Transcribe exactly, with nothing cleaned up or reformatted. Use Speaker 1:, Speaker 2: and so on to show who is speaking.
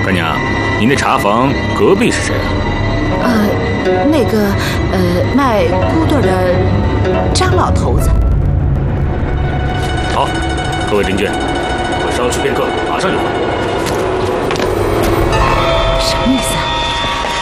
Speaker 1: 大娘，您的茶房隔壁是谁啊？
Speaker 2: 呃，那个呃，卖菇对的张老头子。
Speaker 1: 好，各位邻居，我稍去片刻，马上就回来。